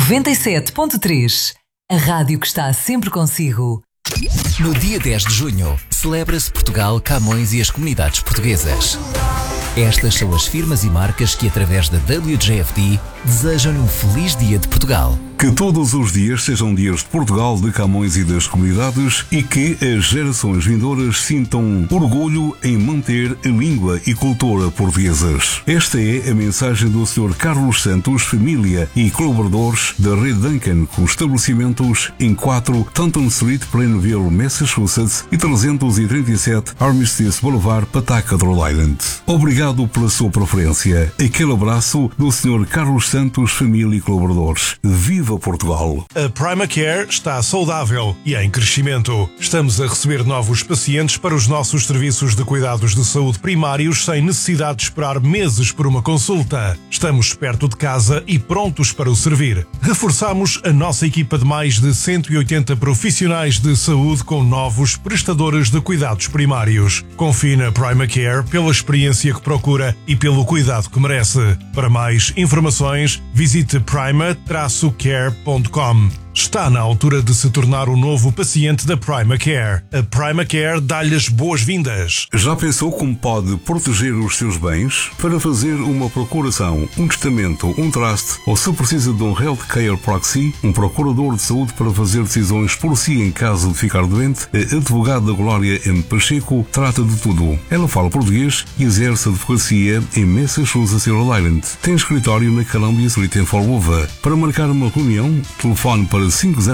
97.3, a rádio que está sempre consigo. No dia 10 de junho, celebra-se Portugal, Camões e as comunidades portuguesas. Estas são as firmas e marcas que, através da WJFD, desejam-lhe um feliz dia de Portugal. Que todos os dias sejam dias de Portugal, de Camões e das comunidades e que as gerações vindouras sintam orgulho em manter a língua e cultura portuguesas. Esta é a mensagem do Sr. Carlos Santos, família e colaboradores da Rede Duncan, com estabelecimentos em 4 Taunton Street, Plainville, Massachusetts e 337 Armistice Boulevard, Pawtucket, Rhode Island. Obrigado pela sua preferência. Aquele abraço do Sr. Carlos Santos, família e colaboradores. Viva Portugal! A PrimaCare está saudável e em crescimento. Estamos a receber novos pacientes para os nossos serviços de cuidados de saúde primários sem necessidade de esperar meses por uma consulta. Estamos perto de casa e prontos para o servir. Reforçamos a nossa equipa de mais de 180 profissionais de saúde com novos prestadores de cuidados primários. Confie na PrimaCare pela experiência que procura e pelo cuidado que merece. Para mais informações, visite prima-care.com. Está na altura de se tornar o novo paciente da PrimaCare. A PrimaCare dá-lhe as boas-vindas. Já pensou como pode proteger os seus bens? Para fazer uma procuração, um testamento, um trust ou se precisa de um Healthcare Proxy, um procurador de saúde para fazer decisões por si em caso de ficar doente, a advogada Glória M. Pacheco trata de tudo. Ela fala português e exerce advocacia em Massachusetts e Rhode Island. Tem escritório na Columbia Street em Fall River. Para marcar uma reunião, telefone para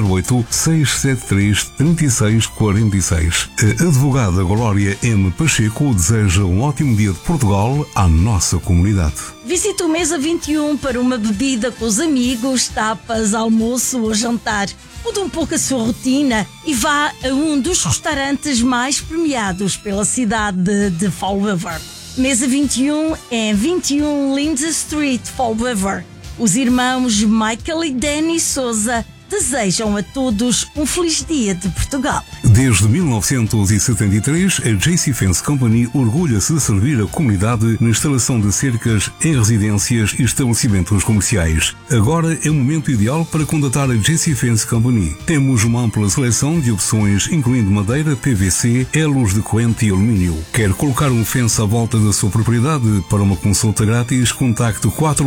508-673-3646. A advogada Glória M. Pacheco deseja um ótimo dia de Portugal à nossa comunidade. Visite o Mesa 21 para uma bebida com os amigos, tapas, almoço ou jantar. Mude um pouco a sua rotina e vá a um dos restaurantes mais premiados pela cidade de Fall River. Mesa 21 é 21 Lindsay Street, Fall River. Os irmãos Michael e Danny Souza desejam a todos um feliz dia de Portugal. Desde 1973, a JC Fence Company orgulha-se de servir a comunidade na instalação de cercas em residências e estabelecimentos comerciais. Agora é o momento ideal para contatar a JC Fence Company. Temos uma ampla seleção de opções, incluindo madeira, PVC, elos de corrente e alumínio. Quer colocar um fence à volta da sua propriedade? Para uma consulta grátis, contacte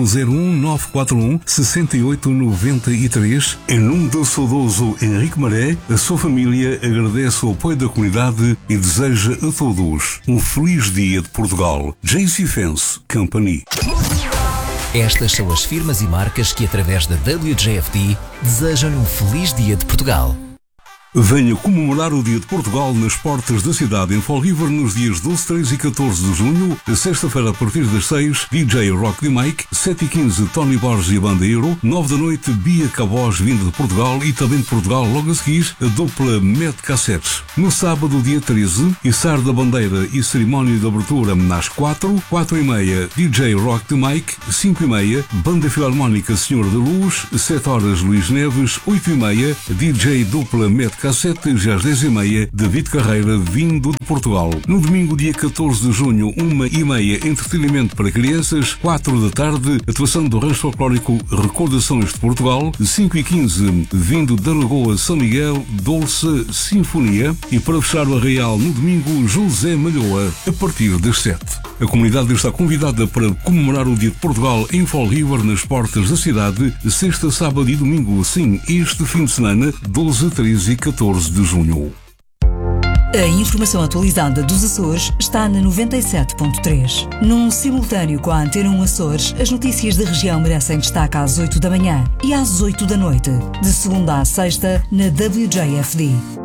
401-941-6893. Em nome do saudoso Henrique Maré, a sua família agradece o apoio da comunidade e deseja a todos um feliz dia de Portugal. JC Fence Company. Estas são as firmas e marcas que, através da WJFD, desejam-lhe um feliz dia de Portugal. Venha comemorar o Dia de Portugal nas portas da cidade em Fall River nos dias 12, 13 e 14 de junho, sexta-feira a partir das 6, DJ Rock the Mike, 7 e 15 Tony Borges e a Banda Euro, 9 da noite Bia Cabós vinda de Portugal e também de Portugal logo a seguir a dupla Met Cassettes. No sábado, dia 13, Içar da Bandeira e cerimónia de abertura às 4, 4 e meia DJ Rock the Mike, 5 e meia Banda Filarmónica Senhor da Luz, 7 horas Luís Neves, 8 e meia DJ dupla Met Cassete, já às 10 e meia, David Carreira, vindo de Portugal. No domingo, dia 14 de junho, 1 e meia, entretenimento para crianças, 4 da tarde, atuação do rancho folclórico Recordações de Portugal, 5 e 15, vindo da Lagoa São Miguel, Dolce Sinfonia, e para fechar o arraial no domingo, José Malhoa, a partir das 7. A comunidade está convidada para comemorar o Dia de Portugal em Fall River, nas portas da cidade, sexta, sábado e domingo, sim, este fim de semana, 12, 13 e 14 de junho. A informação atualizada dos Açores está na 97.3. Num simultâneo com a Antena 1 Açores, as notícias da região merecem destaque às 8 da manhã e às 8 da noite, de segunda à sexta, na WJFD.